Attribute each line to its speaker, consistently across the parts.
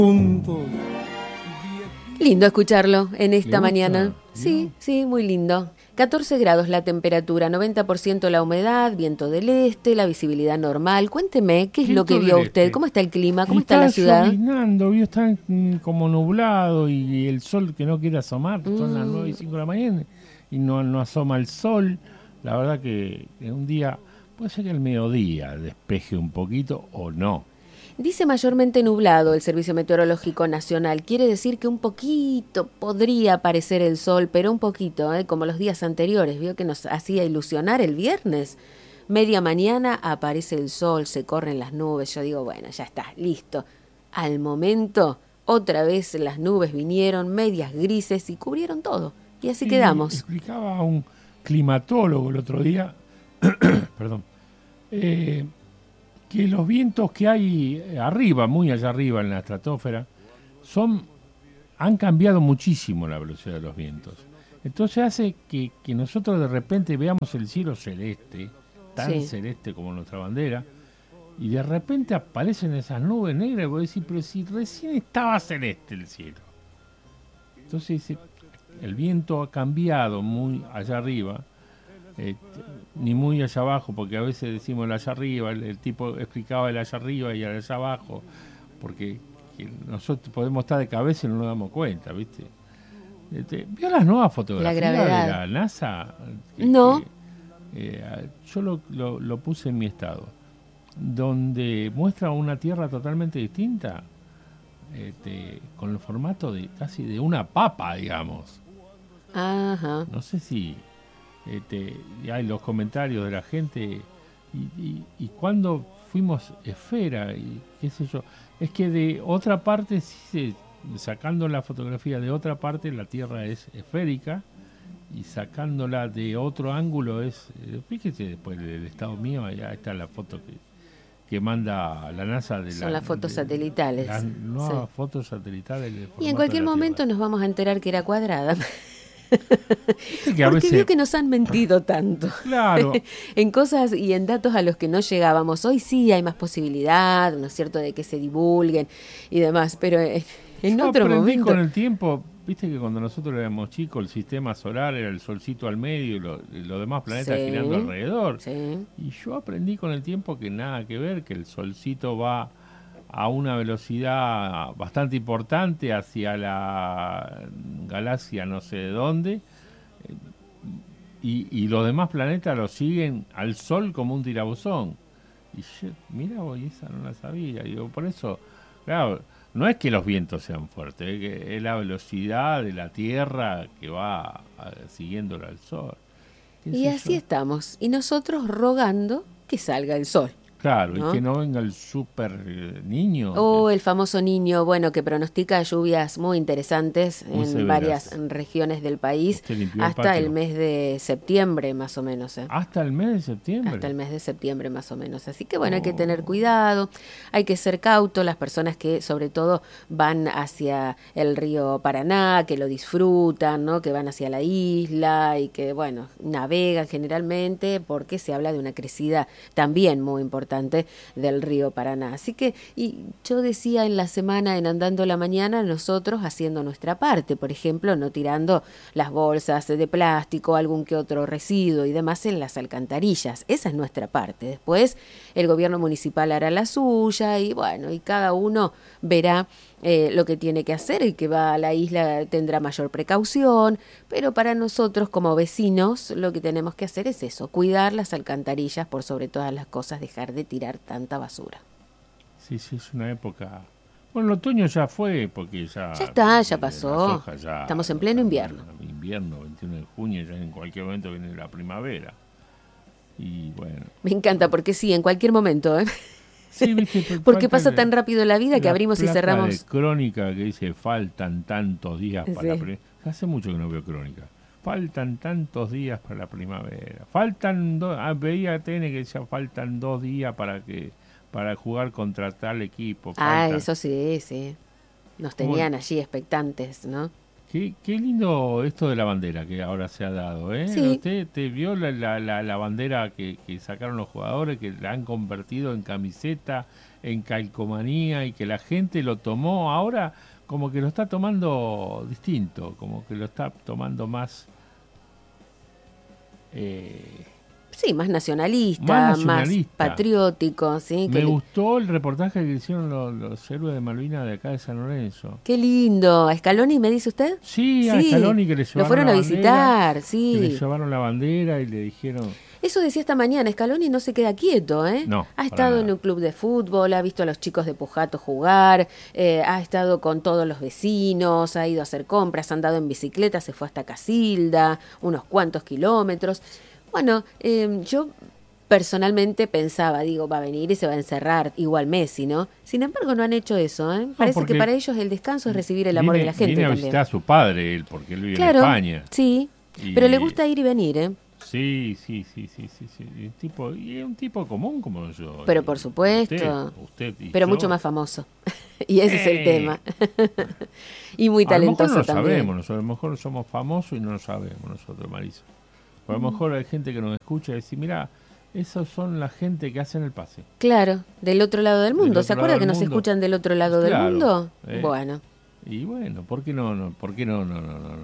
Speaker 1: Juntos.
Speaker 2: Lindo escucharlo en esta
Speaker 1: ¿Le
Speaker 2: mañana.
Speaker 1: gusta?
Speaker 2: Sí,
Speaker 1: ¿No?
Speaker 2: sí, muy lindo. 14 grados la temperatura, 90% la humedad, viento del este, la visibilidad normal. Cuénteme, ¿qué es lo que
Speaker 1: Viento
Speaker 2: vio
Speaker 1: del
Speaker 2: usted?
Speaker 1: este.
Speaker 2: ¿Cómo está el clima? ¿Cómo
Speaker 1: Y
Speaker 2: está la ciudad?
Speaker 1: lloviznando, está como nublado y el sol que no quiere asomar. Son las 9:05 de la mañana y no asoma el sol. La verdad que en un día, puede ser que el mediodía despeje un poquito o no.
Speaker 2: Dice mayormente nublado el Servicio Meteorológico Nacional. Quiere decir que un poquito podría aparecer el sol, pero un poquito, como los días anteriores. Vio que nos hacía ilusionar el viernes. Media mañana aparece el sol, se corren las nubes. Yo digo, bueno, ya está, listo. Al momento, otra vez las nubes vinieron, medias grises y cubrieron todo. Y así
Speaker 1: Y
Speaker 2: quedamos.
Speaker 1: explicaba un climatólogo el otro día, perdón, que los vientos que hay arriba, muy allá arriba en la estratosfera, han cambiado muchísimo la velocidad de los vientos. Entonces hace que nosotros de repente veamos el cielo celeste, tan
Speaker 2: Sí.
Speaker 1: celeste como nuestra bandera, y de repente aparecen esas nubes negras y vos decís, pero si recién estaba celeste el cielo. Entonces el viento ha cambiado muy allá arriba, ni muy allá abajo, porque a veces decimos el allá arriba, el tipo explicaba el allá arriba y el allá abajo, porque nosotros podemos estar de cabeza y no nos damos cuenta, ¿viste? ¿Vio las nuevas fotografías de
Speaker 2: gravedad.
Speaker 1: la NASA?
Speaker 2: No.
Speaker 1: Yo lo puse en mi estado, donde muestra una Tierra totalmente distinta, con el formato de casi de una papa, digamos.
Speaker 2: Ajá.
Speaker 1: No sé si hay los comentarios de la gente y cuando fuimos esfera y qué sé yo, es que de otra parte, sacando la fotografía de otra parte, la Tierra es esférica y sacándola de otro ángulo es, fíjese después del estado mío, allá está la foto que manda la NASA
Speaker 2: Son las fotos satelitales.
Speaker 1: las nuevas
Speaker 2: Sí.
Speaker 1: fotos satelitales del
Speaker 2: Y en
Speaker 1: formato
Speaker 2: cualquier
Speaker 1: de la
Speaker 2: momento
Speaker 1: Tierra.
Speaker 2: nos vamos a enterar que era cuadrada.
Speaker 1: Viste que a
Speaker 2: Porque
Speaker 1: veces,
Speaker 2: vio que nos han mentido tanto.
Speaker 1: claro,
Speaker 2: En cosas y en datos a los que no llegábamos. Hoy sí hay más posibilidad, ¿no es cierto?, de que se divulguen y demás, pero en
Speaker 1: yo
Speaker 2: otro
Speaker 1: aprendí
Speaker 2: momento...
Speaker 1: con el tiempo, viste que cuando nosotros éramos chicos el sistema solar era el solcito al medio y los demás planetas
Speaker 2: Sí,
Speaker 1: girando alrededor.
Speaker 2: sí.
Speaker 1: Y yo aprendí con el tiempo que nada que ver, que el solcito va a una velocidad bastante importante hacia la galaxia no sé de dónde, y los demás planetas lo siguen al Sol como un tirabuzón. Y yo, mira vos, esa no la sabía. Digo, por eso, claro, no es que los vientos sean fuertes, es que es la velocidad de la Tierra que va siguiéndola al Sol. ¿Qué
Speaker 2: Y
Speaker 1: sé
Speaker 2: así
Speaker 1: yo?
Speaker 2: estamos. Y nosotros rogando que salga el sol,
Speaker 1: Claro, y
Speaker 2: ¿no?
Speaker 1: que no venga el super niño,
Speaker 2: O el famoso niño, bueno, que pronostica lluvias muy interesantes
Speaker 1: muy
Speaker 2: en varias
Speaker 1: severas.
Speaker 2: regiones del país
Speaker 1: ¿Usted limpió el
Speaker 2: hasta el
Speaker 1: patio?
Speaker 2: mes de septiembre, más o menos, ¿eh?
Speaker 1: Hasta el mes de
Speaker 2: Hasta
Speaker 1: septiembre.
Speaker 2: el mes de septiembre más o menos. Así que bueno, hay que tener
Speaker 1: Oh,
Speaker 2: cuidado, hay que ser cauto, las personas que sobre todo van hacia el río Paraná, que lo disfrutan, ¿no? Que van hacia la isla y que bueno, navegan generalmente porque se habla de una crecida también muy importante del río Paraná. Así que, y yo decía en la semana, en Andando la Mañana, nosotros haciendo nuestra parte, por ejemplo, no tirando las bolsas de plástico, algún que otro residuo y demás en las alcantarillas. Esa es nuestra parte. Después el gobierno municipal hará la suya y bueno, y cada uno verá lo que tiene que hacer. El que va a la isla tendrá mayor precaución, pero para nosotros como vecinos lo que tenemos que hacer es eso, cuidar las alcantarillas, por sobre todas las cosas, dejar de tirar tanta basura.
Speaker 1: sí, sí, es una época. Bueno, el otoño ya fue, porque ya
Speaker 2: Ya está, ya
Speaker 1: las
Speaker 2: pasó.
Speaker 1: hojas ya
Speaker 2: Estamos en
Speaker 1: no
Speaker 2: pleno
Speaker 1: están
Speaker 2: invierno.
Speaker 1: dando. Invierno, 21 de junio, ya en cualquier momento viene la primavera. Y bueno.
Speaker 2: Me encanta porque sí, en cualquier momento, ¿eh?
Speaker 1: Sí, viste,
Speaker 2: Porque
Speaker 1: falta
Speaker 2: pasa tan rápido la vida que
Speaker 1: la
Speaker 2: abrimos y
Speaker 1: placa de
Speaker 2: cerramos.
Speaker 1: Crónica que dice faltan tantos días para la
Speaker 2: Sí.
Speaker 1: primavera. Hace mucho que no veo Crónica. Faltan tantos días para la primavera. Veía TN que decía faltan 2 días para jugar contra tal equipo.
Speaker 2: Ah,
Speaker 1: Falta.
Speaker 2: eso sí, sí. Nos
Speaker 1: Como,
Speaker 2: tenían allí expectantes, ¿no?
Speaker 1: Qué lindo esto de la bandera que ahora se ha dado, ¿eh?
Speaker 2: Sí.
Speaker 1: ¿Usted te vio la bandera que sacaron los jugadores, que la han convertido en camiseta, en calcomanía, y que la gente lo tomó ahora como que lo está tomando distinto, como que lo está tomando más...
Speaker 2: Sí, más nacionalista, más patriótico, ¿sí?
Speaker 1: Me gustó el reportaje que hicieron los héroes de Malvinas de acá de San Lorenzo.
Speaker 2: Qué lindo. ¿A Scaloni me dice usted?
Speaker 1: Sí, a Scaloni, que le llevaron
Speaker 2: lo fueron a visitar, sí.
Speaker 1: Que le llevaron la bandera y le dijeron...
Speaker 2: Eso decía esta mañana, Scaloni no se queda quieto, ¿eh?
Speaker 1: No,
Speaker 2: ha estado en un club de fútbol, ha visto a los chicos de Pujato jugar, ha estado con todos los vecinos, ha ido a hacer compras, ha andado en bicicleta, se fue hasta Casilda, unos cuantos kilómetros. Bueno, yo personalmente pensaba, digo, va a venir y se va a encerrar, igual Messi, ¿no? Sin embargo, no han hecho eso, ¿eh? Parece que para ellos el descanso es recibir el amor de la gente
Speaker 1: también. Viene a visitar a su padre, él, porque él vive en España.
Speaker 2: Sí, pero le gusta ir y venir, ¿eh?
Speaker 1: Sí. Un tipo común como yo.
Speaker 2: Pero por supuesto.
Speaker 1: Usted
Speaker 2: pero yo. Mucho más famoso. Y ese es el tema. Y muy talentoso también.
Speaker 1: A lo mejor somos famosos y no lo sabemos nosotros, Marisa. A lo mejor hay gente que nos escucha y dice, mira, esos son la gente que hacen el pase.
Speaker 2: Claro, del otro lado del mundo. ¿Se acuerda que nos escuchan del otro lado del mundo? Bueno.
Speaker 1: Y bueno, ¿por qué no? ¿Por qué no?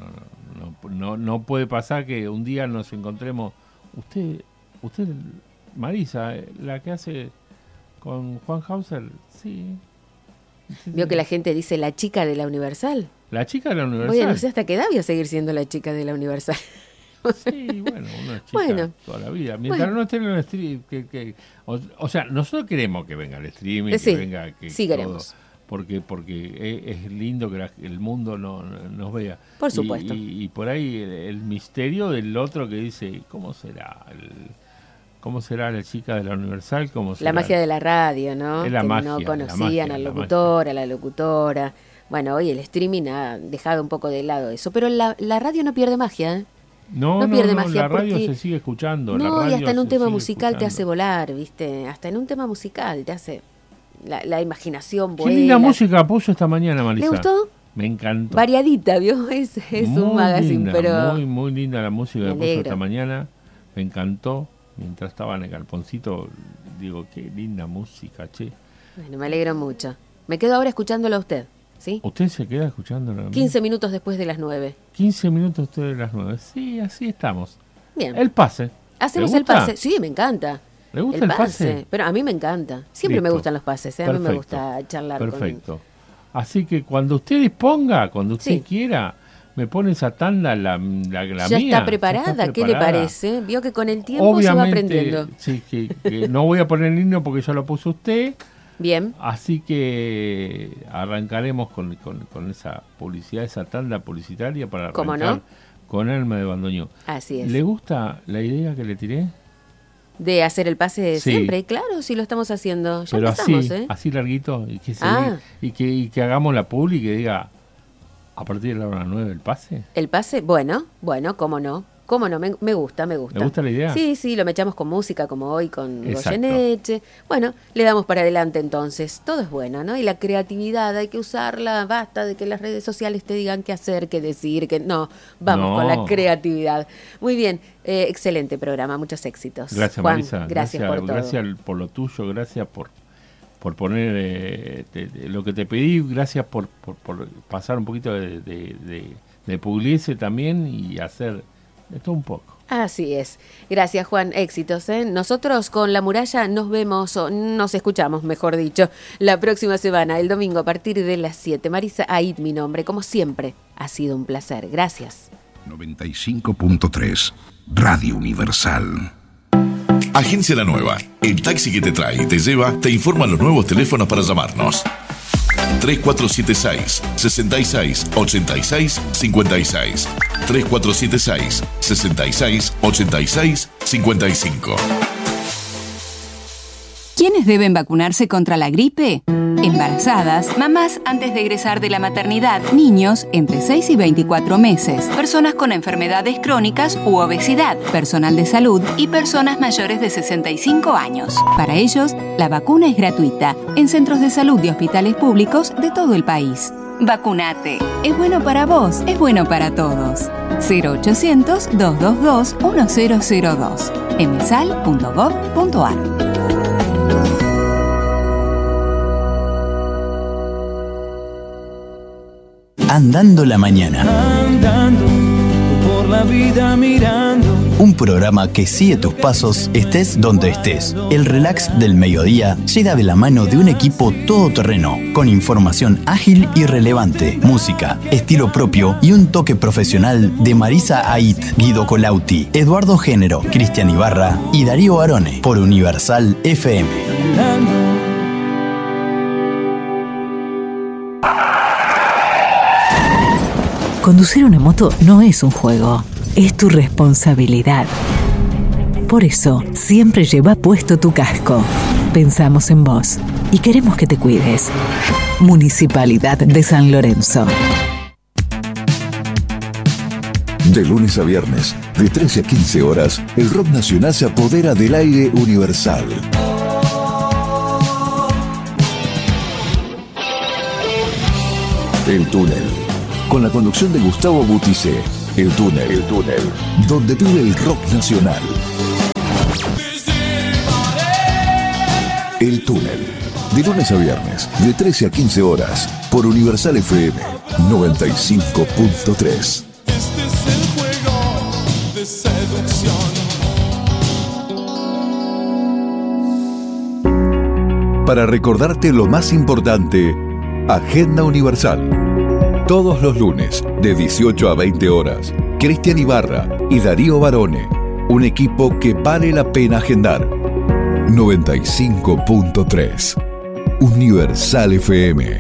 Speaker 1: No puede pasar que un día nos encontremos. Usted, Marisa, la que hace con Juan Hauser, sí.
Speaker 2: ¿Vio que la gente dice la chica de la Universal?
Speaker 1: La chica de la Universal.
Speaker 2: Oye, no sé hasta qué edad voy a seguir siendo la chica de la Universal.
Speaker 1: Sí, bueno, uno es chica toda la vida. Mientras no estén en el stream, o sea, nosotros queremos que venga el streaming, que venga
Speaker 2: sí queremos.
Speaker 1: Porque es lindo que el mundo nos vea.
Speaker 2: Por supuesto.
Speaker 1: Y por ahí el misterio del otro que dice, ¿cómo será la chica de la Universal?
Speaker 2: La magia de la radio, ¿no?
Speaker 1: Es la
Speaker 2: que
Speaker 1: magia,
Speaker 2: no conocían al locutor, a la locutora. Bueno, hoy el streaming ha dejado un poco de lado eso, pero la radio no pierde magia, ¿eh?
Speaker 1: No pierde magia. La radio se sigue escuchando.
Speaker 2: No, y hasta en un tema musical te hace volar, ¿viste? Hasta en un tema musical te hace... La imaginación vuela.
Speaker 1: Qué linda música puso esta mañana, Marisa.
Speaker 2: ¿Le gustó?
Speaker 1: Me encantó.
Speaker 2: Variadita, ¿vio? Es un magazine,
Speaker 1: linda,
Speaker 2: pero...
Speaker 1: Muy linda la música que puso esta mañana. Me encantó. Mientras estaba en el galponcito, digo, qué linda música, che.
Speaker 2: Bueno, me alegro mucho. Me quedo ahora escuchándolo a usted, ¿sí?
Speaker 1: ¿Usted se queda escuchándolo?
Speaker 2: 15 minutos después de las 9.
Speaker 1: 15 minutos después de las 9. Sí, así estamos.
Speaker 2: Bien.
Speaker 1: El pase.
Speaker 2: ¿Hacemos el pase? Sí, me encanta.
Speaker 1: ¿Le gusta el pase?
Speaker 2: Pero a mí me encanta. Siempre me gustan los pases, ¿eh? A mí me gusta charlar.
Speaker 1: Perfecto. Así que cuando usted disponga, cuando usted quiera, me pone esa tanda, la mía.
Speaker 2: Ya está preparada. ¿Qué le parece? Vio que con el tiempo se va aprendiendo.
Speaker 1: Sí, que no voy a poner el himno porque ya lo puso usted.
Speaker 2: Bien.
Speaker 1: Así que arrancaremos con esa publicidad, esa tanda publicitaria para arrancar con Alma de Bandoneón.
Speaker 2: Así es.
Speaker 1: ¿Le gusta la idea que le tiré?
Speaker 2: De hacer el pase siempre, claro, sí lo estamos haciendo. Ya
Speaker 1: pero
Speaker 2: empezamos,
Speaker 1: así larguito, y que hagamos la publi y que diga a partir de la hora 9 el pase.
Speaker 2: El pase, bueno, cómo no. ¿Cómo no? Me gusta. ¿Me
Speaker 1: gusta la idea?
Speaker 2: Sí, lo mechamos con música, como hoy con Goyeneche. Bueno, le damos para adelante entonces. Todo es bueno, ¿no? Y la creatividad hay que usarla. Basta de que las redes sociales te digan qué hacer, qué decir, que no. Vamos con la creatividad. Muy bien, excelente programa, muchos éxitos.
Speaker 1: Gracias,
Speaker 2: Juan,
Speaker 1: Marisa.
Speaker 2: Gracias por todo.
Speaker 1: Gracias por lo tuyo, gracias por poner lo que te pedí, gracias por pasar un poquito de Pugliese también y hacer... de todo un poco.
Speaker 2: Así es. Gracias, Juan. Éxitos, ¿eh? Nosotros con La Muralla nos vemos, o nos escuchamos, mejor dicho, la próxima semana, el domingo a partir de las 7. Marisa Aid, mi nombre. Como siempre, ha sido un placer. Gracias.
Speaker 3: 95.3 Radio Universal.
Speaker 4: Agencia La Nueva. El taxi que te trae y te lleva te informa los nuevos teléfonos para llamarnos. 3476 66 86 56 3476 66 86 55.
Speaker 5: ¿Quiénes deben vacunarse contra la gripe? Embarazadas, mamás antes de egresar de la maternidad, niños entre 6 y 24 meses, personas con enfermedades crónicas u obesidad, personal de salud y personas mayores de 65 años. Para ellos, la vacuna es gratuita en centros de salud y hospitales públicos de todo el país. Vacunate. Es bueno para vos, es bueno para todos. 0800-222-1002. emsal.gov.ar.
Speaker 6: Andando la mañana.
Speaker 7: Andando por la vida mirando.
Speaker 6: Un programa que sigue tus pasos, estés donde estés. El relax del mediodía llega de la mano de un equipo todoterreno, con información ágil y relevante, música, estilo propio y un toque profesional de Marisa Ait, Guido Colauti, Eduardo Género, Cristian Ibarra y Darío Barone, por Universal FM.
Speaker 8: Conducir una moto no es un juego, es tu responsabilidad. Por eso, siempre lleva puesto tu casco. Pensamos en vos y queremos que te cuides. Municipalidad de San Lorenzo.
Speaker 4: De lunes a viernes, de 13 a 15 horas, el rock nacional se apodera del aire universal. El Túnel, con la conducción de Gustavo Butticé. El Túnel, donde vive el rock nacional. El Túnel, de lunes a viernes, de 13 a 15 horas, por Universal FM 95.3.
Speaker 9: Este es el juego de seducción.
Speaker 4: Para recordarte lo más importante, Agenda Universal. Todos los lunes, de 18 a 20 horas, Cristian Ibarra y Darío Barone, un equipo que vale la pena agendar. 95.3 Universal FM.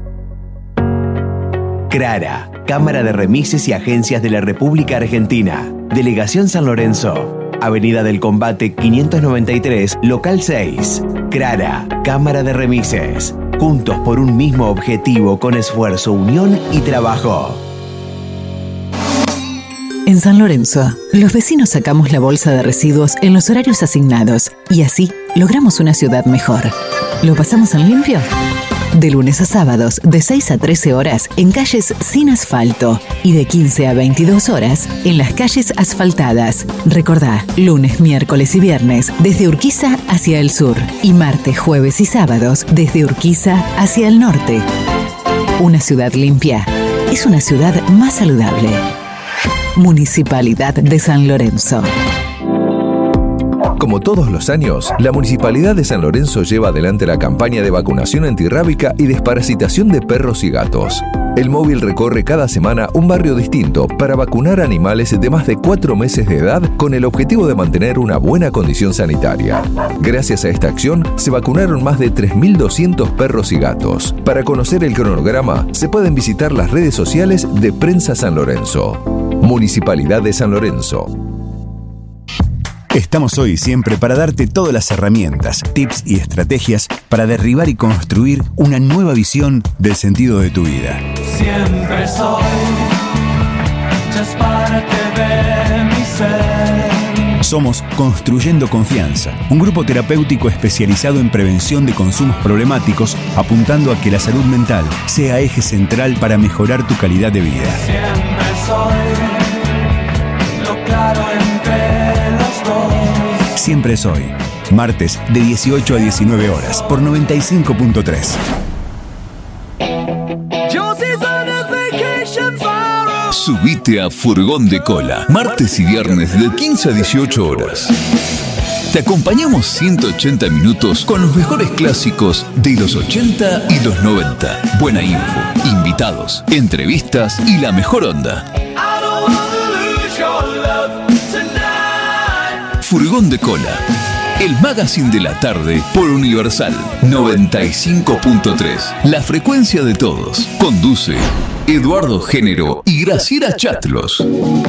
Speaker 10: CRARA, Cámara de Remises y Agencias de la República Argentina. Delegación San Lorenzo. Avenida del Combate 593, Local 6. CRARA, Cámara de Remises. Juntos por un mismo objetivo, con esfuerzo, unión y trabajo.
Speaker 8: En San Lorenzo, los vecinos sacamos la bolsa de residuos en los horarios asignados y así logramos una ciudad mejor. ¿Lo pasamos en limpio? De lunes a sábados, de 6 a 13 horas, en calles sin asfalto y de 15 a 22 horas, en las calles asfaltadas. Recordá, lunes, miércoles y viernes, desde Urquiza hacia el sur y martes, jueves y sábados, desde Urquiza hacia el norte. Una ciudad limpia es una ciudad más saludable. Municipalidad de San Lorenzo.
Speaker 11: Como todos los años, la Municipalidad de San Lorenzo lleva adelante la campaña de vacunación antirrábica y desparasitación de perros y gatos. El móvil recorre cada semana un barrio distinto para vacunar animales de más de 4 meses de edad con el objetivo de mantener una buena condición sanitaria. Gracias a esta acción, se vacunaron más de 3.200 perros y gatos. Para conocer el cronograma, se pueden visitar las redes sociales de Prensa San Lorenzo. Municipalidad de San Lorenzo.
Speaker 12: Estamos hoy y siempre para darte todas las herramientas, tips y estrategias para derribar y construir una nueva visión del sentido de tu vida.
Speaker 9: Siempre soy, just para que ve mi ser.
Speaker 12: Somos Construyendo Confianza, un grupo terapéutico especializado en prevención de consumos problemáticos, apuntando a que la salud mental sea eje central para mejorar tu calidad de vida.
Speaker 9: Siempre soy, lo claro entre los dos.
Speaker 12: Siempre soy. Martes de 18 a 19 horas por 95.3.
Speaker 4: Subite a Furgón de Cola, martes y viernes de 15 a 18 horas. Te acompañamos 180 minutos con los mejores clásicos de los 80 y los 90. Buena info, invitados, entrevistas y la mejor onda. Furgón de Cola, el magazine de la tarde por Universal 95.3. La frecuencia de todos. Conduce Eduardo Género y Graciela Chatlos.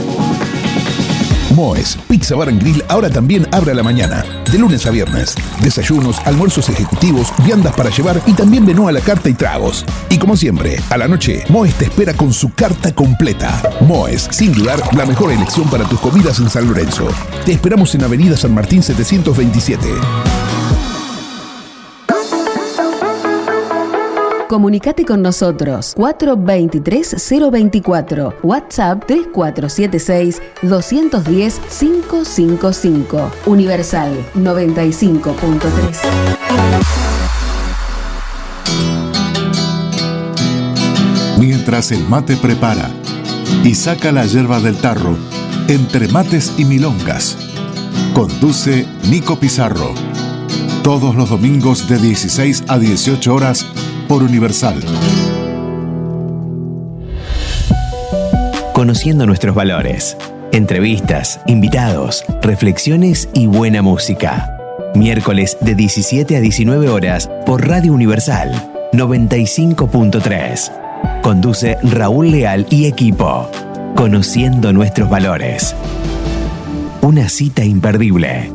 Speaker 3: Moes, Pizza Bar and Grill ahora también abre a la mañana, de lunes a viernes. Desayunos, almuerzos ejecutivos, viandas para llevar y también menú a la carta y tragos. Y como siempre, a la noche, Moes te espera con su carta completa. Moes, sin dudar, la mejor elección para tus comidas en San Lorenzo. Te esperamos en Avenida San Martín 727.
Speaker 2: Comunicate con nosotros 423-024, WhatsApp 3476-210-555. Universal 95.3.
Speaker 13: Mientras el mate prepara y saca la yerba del tarro, entre mates y milongas, conduce Nico Pizarro. Todos los domingos de 16 a 18 horas por Universal.
Speaker 10: Conociendo nuestros valores. Entrevistas, invitados, reflexiones y buena música. Miércoles de 17 a 19 horas por Radio Universal 95.3. Conduce Raúl Leal y equipo. Conociendo nuestros valores. Una cita imperdible.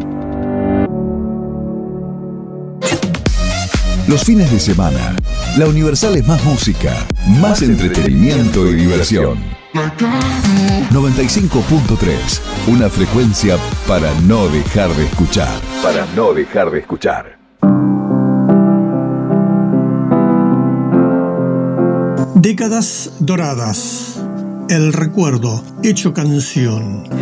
Speaker 3: Los fines de semana, la Universal es más música, más entretenimiento y diversión. 95.3, una frecuencia para no dejar de escuchar. Para no dejar de escuchar.
Speaker 14: Décadas doradas. El recuerdo hecho canción.